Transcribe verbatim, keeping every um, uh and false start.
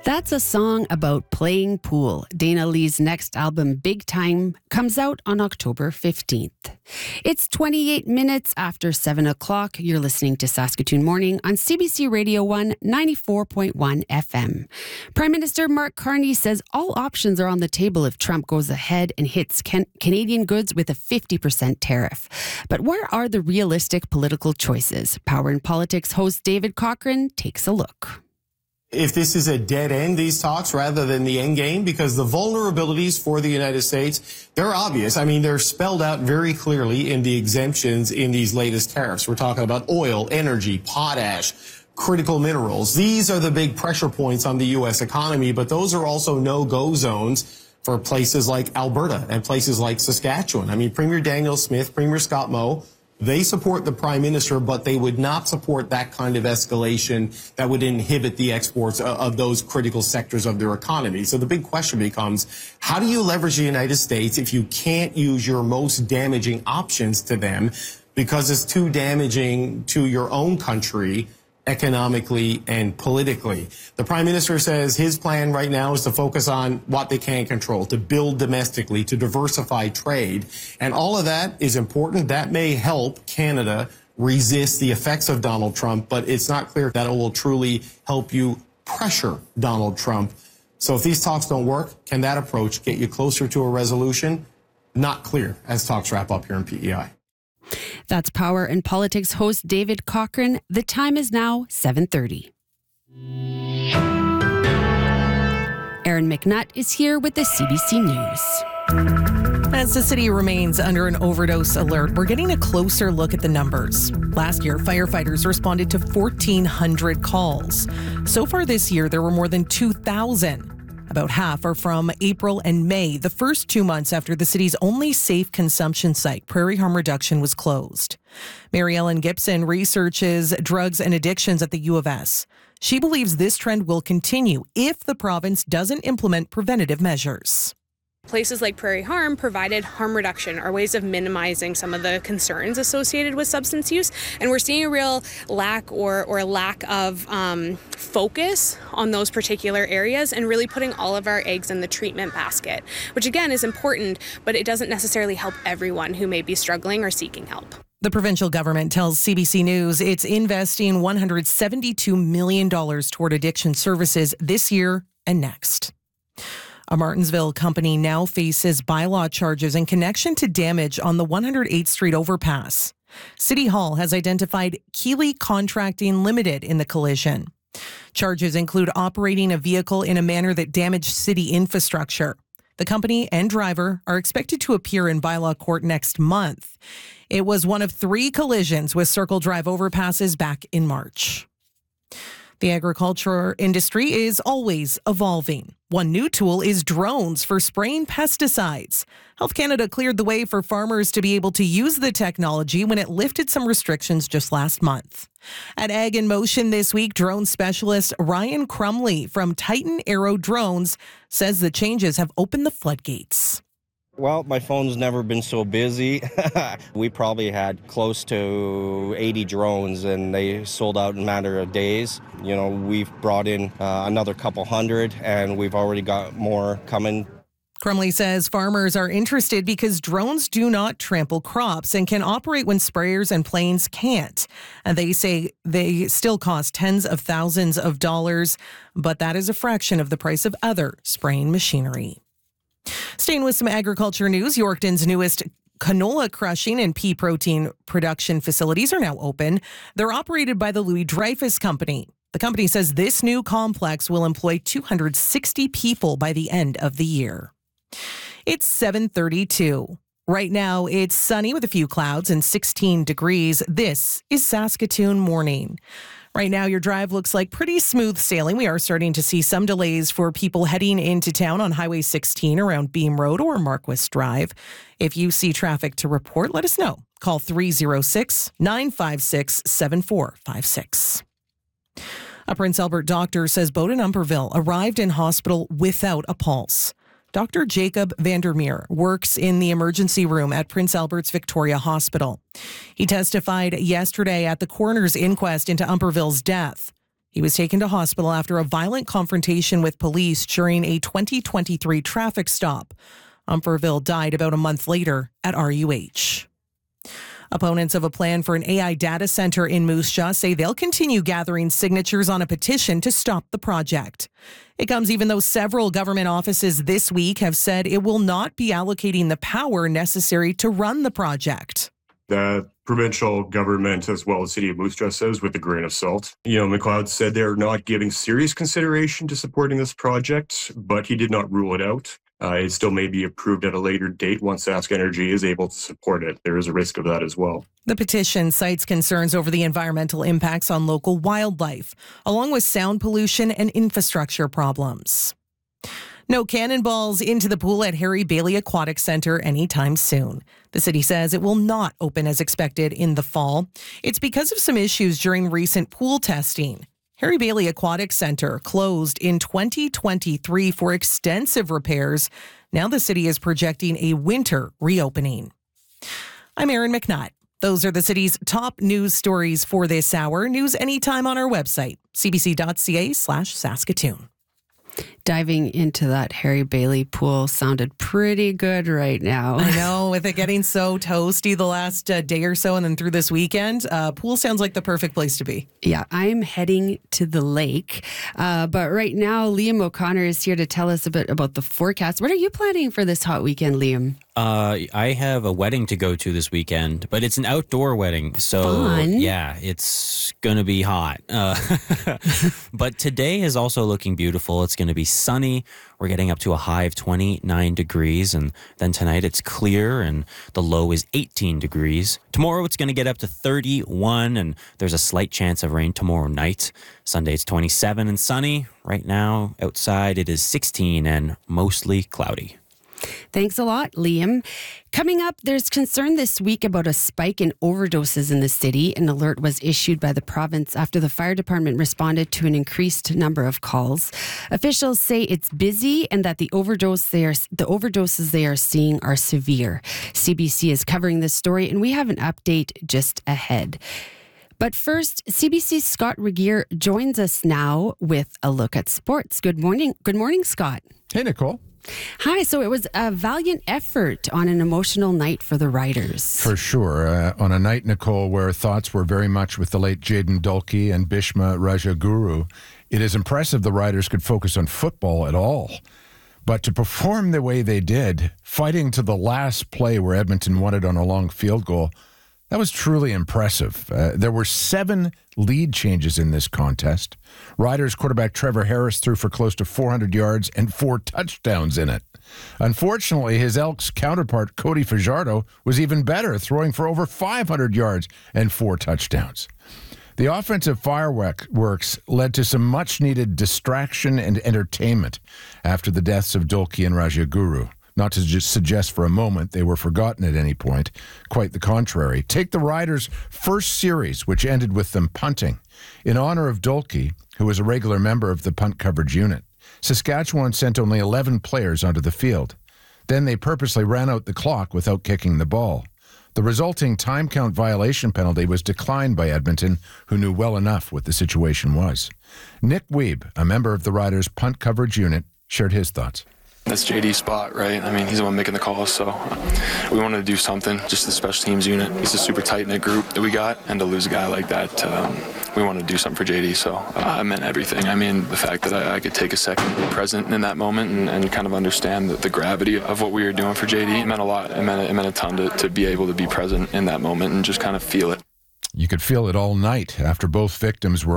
That's a song about playing pool. Dana Lee's next album, Big Time, comes out on October fifteenth. It's twenty-eight minutes after seven o'clock. You're listening to Saskatoon Morning on C B C Radio one, ninety-four point one F M. Prime Minister Mark Carney says all options are on the table if Trump goes ahead and hits can- Canadian goods with a fifty percent tariff. But where are the realistic political choices? Power and Politics host David Cochrane takes a look. If this is a dead end, these talks, rather than the end game, because the vulnerabilities for the United States, they're obvious. I mean, they're spelled out very clearly in the exemptions in these latest tariffs. We're talking about oil, energy, potash, critical minerals. These are the big pressure points on the U S economy, but those are also no-go zones for places like Alberta and places like Saskatchewan. I mean, Premier Daniel Smith, Premier Scott Moe, they support the Prime Minister, but they would not support that kind of escalation that would inhibit the exports of those critical sectors of their economy. So the big question becomes, how do you leverage the United States if you can't use your most damaging options to them because it's too damaging to your own country economically and politically? The Prime Minister says his plan right now is to focus on what they can control, to build domestically, to diversify trade. And all of that is important. That may help Canada resist the effects of Donald Trump, but it's not clear that it will truly help you pressure Donald Trump. So if these talks don't work, can that approach get you closer to a resolution? Not clear as talks wrap up here in P E I. That's Power and Politics host David Cochrane. The time is now seven thirty. Aaron McNutt is here with the C B C News. As the city remains under an overdose alert, we're getting a closer look at the numbers. Last year, firefighters responded to fourteen hundred calls. So far this year, there were more than two thousand. About half are from April and May, the first two months after the city's only safe consumption site, Prairie Harm Reduction, was closed. Mary Ellen Gibson researches drugs and addictions at the U of S. She believes this trend will continue if the province doesn't implement preventative measures. Places like Prairie Harm provided harm reduction, or ways of minimizing some of the concerns associated with substance use. And we're seeing a real lack or, or lack of um, focus on those particular areas and really putting all of our eggs in the treatment basket, which again is important, but it doesn't necessarily help everyone who may be struggling or seeking help. The provincial government tells C B C News it's investing one hundred seventy-two million dollars toward addiction services this year and next. A Martensville company now faces bylaw charges in connection to damage on the one hundred eighth Street overpass. City Hall has identified Keeley Contracting Limited in the collision. Charges include operating a vehicle in a manner that damaged city infrastructure. The company and driver are expected to appear in bylaw court next month. It was one of three collisions with Circle Drive overpasses back in March. The agriculture industry is always evolving. One new tool is drones for spraying pesticides. Health Canada cleared the way for farmers to be able to use the technology when it lifted some restrictions just last month. At Ag in Motion this week, drone specialist Ryan Crumley from Titan Aero Drones says the changes have opened the floodgates. Well, my phone's never been so busy. We probably had close to eighty drones and they sold out in a matter of days. You know, we've brought in uh, another couple hundred and we've already got more coming. Crumley says farmers are interested because drones do not trample crops and can operate when sprayers and planes can't. And they say they still cost tens of thousands of dollars, but that is a fraction of the price of other spraying machinery. Staying with some agriculture news, Yorkton's newest canola crushing and pea protein production facilities are now open. They're operated by the Louis Dreyfus Company. The company says this new complex will employ two hundred sixty people by the end of the year. It's seven thirty-two. Right now, it's sunny with a few clouds and sixteen degrees. This is Saskatoon Morning. Right now, your drive looks like pretty smooth sailing. We are starting to see some delays for people heading into town on Highway sixteen around Beam Road or Marquis Drive. If you see traffic to report, let us know. Call three oh six, nine five six, seven four five six. A Prince Albert doctor says Bowden Umperville arrived in hospital without a pulse. Doctor Jacob Vandermeer works in the emergency room at Prince Albert's Victoria Hospital. He testified yesterday at the coroner's inquest into Umperville's death. He was taken to hospital after a violent confrontation with police during a twenty twenty-three traffic stop. Umferville died about a month later at R U H. Opponents of a plan for an A I data center in Moose Jaw say they'll continue gathering signatures on a petition to stop the project. It comes even though several government offices this week have said it will not be allocating the power necessary to run the project. The provincial government, as well as City of Moose Jaw, says with a grain of salt. You know, McLeod said they're not giving serious consideration to supporting this project, but he did not rule it out. Uh, it still may be approved at a later date once Sask Energy is able to support it. There is a risk of that as well. The petition cites concerns over the environmental impacts on local wildlife, along with sound pollution and infrastructure problems. No cannonballs into the pool at Harry Bailey Aquatic Centre anytime soon. The city says it will not open as expected in the fall. It's because of some issues during recent pool testing. Harry Bailey Aquatic Centre closed in twenty twenty-three for extensive repairs. Now the city is projecting a winter reopening. I'm Erin McNutt. Those are the city's top news stories for this hour. News anytime on our website, c b c dot c a slash Saskatoon. Diving into that Harry Bailey pool sounded pretty good right now. I know, with it getting so toasty the last uh, day or so and then through this weekend, uh, pool sounds like the perfect place to be. Yeah, I'm heading to the lake. Uh, but right now, Liam O'Connor is here to tell us a bit about the forecast. What are you planning for this hot weekend, Liam? Uh, I have a wedding to go to this weekend, but it's an outdoor wedding. So, Fun. yeah, it's going to be hot. Uh, but today is also looking beautiful. It's going to be sunny. We're getting up to a high of twenty-nine degrees. And then tonight it's clear and the low is eighteen degrees. Tomorrow it's going to get up to thirty-one and there's a slight chance of rain tomorrow night. Sunday it's twenty-seven and sunny. Right now outside it is sixteen and mostly cloudy. Thanks a lot, Liam. Coming up, there's concern this week about a spike in overdoses in the city. An alert was issued by the province after the fire department responded to an increased number of calls. Officials say it's busy and that the overdose they are, the overdoses they are seeing are severe. C B C is covering this story, and we have an update just ahead. But first, C B C's Scott Regier joins us now with a look at sports. Good morning. Good morning, Scott. Hey, Nicole. Hi. So it was a valiant effort on an emotional night for the Riders. For sure. Uh, on a night, Nicole, where thoughts were very much with the late Jayden Dulke and Bhishma Rajaguru, it is impressive the Riders could focus on football at all. But to perform the way they did, fighting to the last play where Edmonton won it on a long field goal, that was truly impressive. Uh, there were seven lead changes in this contest. Riders quarterback Trevor Harris threw for close to four hundred yards and four touchdowns in it. Unfortunately, his Elks counterpart, Cody Fajardo, was even better, throwing for over five hundred yards and four touchdowns. The offensive fireworks led to some much-needed distraction and entertainment after the deaths of Dulke and Rajaguru. Not to just suggest for a moment they were forgotten at any point. Quite the contrary. Take the Riders' first series, which ended with them punting. In honor of Dulke, who was a regular member of the punt coverage unit, Saskatchewan sent only eleven players onto the field. Then they purposely ran out the clock without kicking the ball. The resulting time count violation penalty was declined by Edmonton, who knew well enough what the situation was. Nick Wiebe, a member of the Riders' punt coverage unit, shared his thoughts. That's J D's spot, right? I mean, he's the one making the calls, so we wanted to do something. Just the special teams unit. It's a super tight-knit group that we got, and to lose a guy like that, um, we wanted to do something for J D, so uh, I meant everything. I mean, the fact that I, I could take a second present in that moment and, and kind of understand the, the gravity of what we were doing for J D, it meant a lot. It meant, it meant a ton to, to be able to be present in that moment and just kind of feel it. You could feel it all night after both victims were